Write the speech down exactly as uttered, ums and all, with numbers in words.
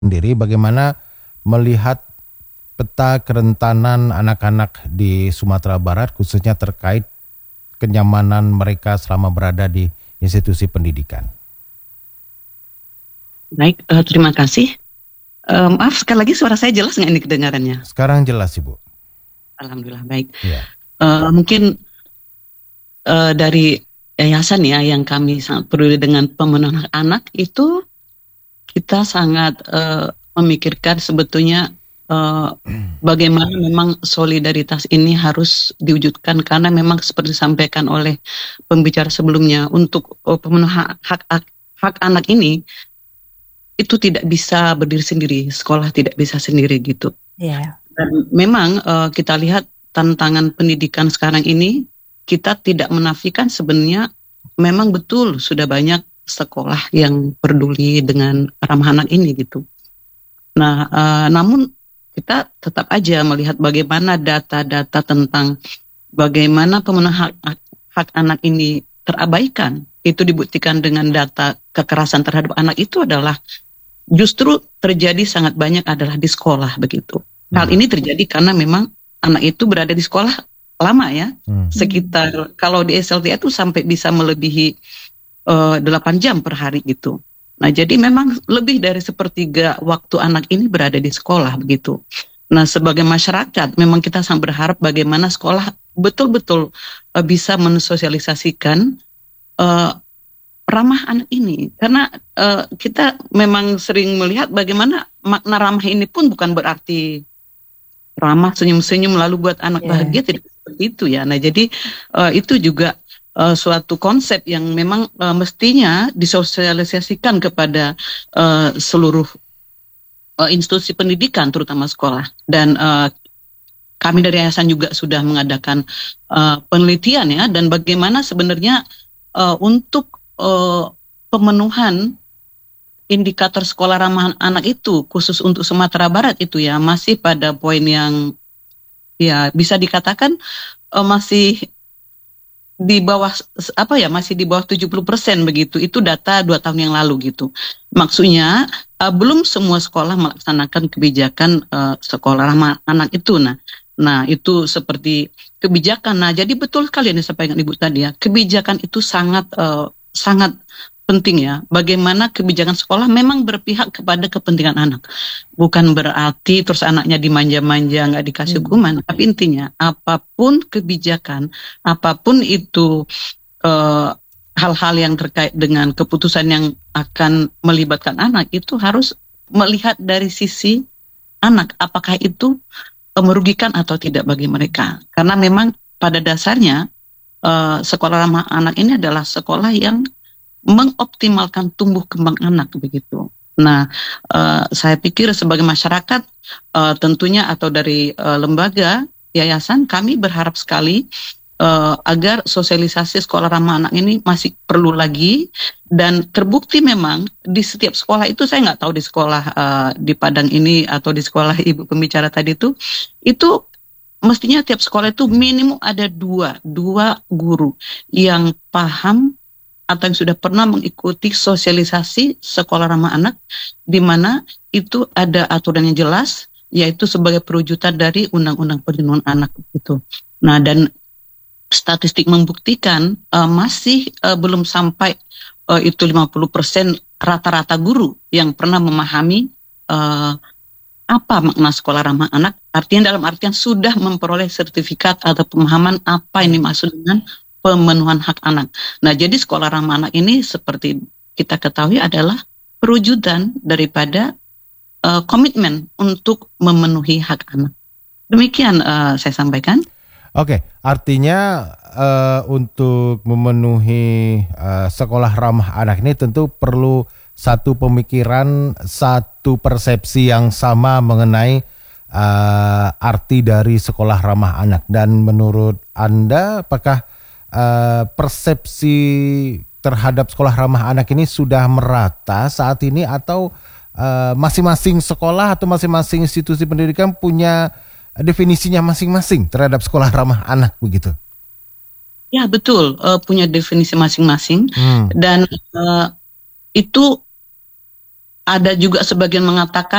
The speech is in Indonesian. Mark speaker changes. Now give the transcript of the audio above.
Speaker 1: sendiri bagaimana melihat peta kerentanan anak-anak di Sumatera Barat khususnya terkait kenyamanan mereka selama berada di institusi pendidikan.
Speaker 2: Baik, uh, terima kasih. Uh, maaf sekali lagi suara saya jelas nggak ini kedengarannya?
Speaker 1: Sekarang jelas Ibu.
Speaker 2: Alhamdulillah baik.
Speaker 1: Ya.
Speaker 2: Uh, mungkin uh, dari yayasan ya yang kami sangat peduli dengan pemenuhan hak anak itu kita sangat uh, memikirkan sebetulnya uh, bagaimana memang solidaritas ini harus diwujudkan karena memang seperti disampaikan oleh pembicara sebelumnya untuk uh, pemenuhan hak, hak hak anak ini itu tidak bisa berdiri sendiri, sekolah tidak bisa sendiri gitu.
Speaker 3: Yeah.
Speaker 2: Dan memang uh, kita lihat tantangan pendidikan sekarang ini kita tidak menafikan sebenarnya memang betul sudah banyak sekolah yang peduli dengan ramah anak ini gitu. Nah, uh, namun kita tetap aja melihat bagaimana data-data tentang bagaimana pemenuhan hak, hak, hak anak ini terabaikan. Itu dibuktikan dengan data kekerasan terhadap anak itu adalah justru terjadi sangat banyak adalah di sekolah begitu. Hal ini terjadi karena memang anak itu berada di sekolah lama ya, hmm. sekitar kalau di S L T A itu sampai bisa melebihi uh, delapan jam per hari gitu. Nah jadi memang lebih dari sepertiga waktu anak ini berada di sekolah begitu. Nah sebagai masyarakat memang kita sangat berharap bagaimana sekolah betul-betul uh, bisa mensosialisasikan uh, ramah anak ini. Karena uh, kita memang sering melihat bagaimana makna ramah ini pun bukan berarti ramah senyum-senyum lalu buat anak yeah. bahagia, tidak seperti itu ya. Nah jadi uh, itu juga uh, suatu konsep yang memang uh, mestinya disosialisasikan kepada uh, seluruh uh, institusi pendidikan terutama sekolah. Dan uh, kami dari yayasan juga sudah mengadakan uh, penelitian ya, dan bagaimana sebenarnya uh, untuk uh, pemenuhan indikator sekolah ramah anak itu khusus untuk Sumatera Barat itu ya masih pada poin yang ya bisa dikatakan uh, masih di bawah apa ya masih di bawah tujuh puluh persen begitu. Itu data dua tahun yang lalu gitu. Maksudnya uh, belum semua sekolah melaksanakan kebijakan uh, sekolah ramah anak itu. Nah, nah itu seperti kebijakan. Nah, jadi betul sekali yang disampaikan Ibu tadi ya. Kebijakan itu sangat uh, sangat penting ya, bagaimana kebijakan sekolah memang berpihak kepada kepentingan anak. Bukan berarti terus anaknya dimanja-manja, nggak dikasih hukuman. Hmm. Tapi intinya, apapun kebijakan, apapun itu uh, hal-hal yang terkait dengan keputusan yang akan melibatkan anak, itu harus melihat dari sisi anak. Apakah itu uh, merugikan atau tidak bagi mereka. Karena memang pada dasarnya, uh, sekolah ramah anak ini adalah sekolah yang mengoptimalkan tumbuh kembang anak begitu. Nah, uh, saya pikir sebagai masyarakat uh, tentunya atau dari uh, lembaga yayasan kami berharap sekali uh, agar sosialisasi sekolah ramah anak ini masih perlu lagi, dan terbukti memang di setiap sekolah itu, saya nggak tahu di sekolah uh, di Padang ini atau di sekolah Ibu pembicara tadi itu itu mestinya tiap sekolah itu minimum ada dua dua guru yang paham atau yang sudah pernah mengikuti sosialisasi sekolah ramah anak, di mana itu ada aturan yang jelas, yaitu sebagai perwujudan dari Undang-Undang Perlindungan Anak itu. Nah, dan statistik membuktikan uh, masih uh, belum sampai uh, itu lima puluh persen rata-rata guru yang pernah memahami uh, apa makna sekolah ramah anak. Artinya dalam artian sudah memperoleh sertifikat atau pemahaman apa ini maksud dengan pemenuhan hak anak. Nah, jadi sekolah ramah anak ini seperti kita ketahui adalah perwujudan daripada uh, komitmen untuk memenuhi hak anak. Demikian uh, saya sampaikan.
Speaker 1: Oke, artinya uh, untuk memenuhi uh, sekolah ramah anak ini tentu perlu satu pemikiran, satu persepsi yang sama mengenai uh, arti dari sekolah ramah anak. Dan menurut Anda, apakah Uh, persepsi terhadap sekolah ramah anak ini sudah merata saat ini, atau uh, masing-masing sekolah atau masing-masing institusi pendidikan punya definisinya masing-masing terhadap sekolah ramah anak begitu?
Speaker 2: Ya betul, uh, punya definisi masing-masing. hmm. Dan uh, itu ada juga sebagian mengatakan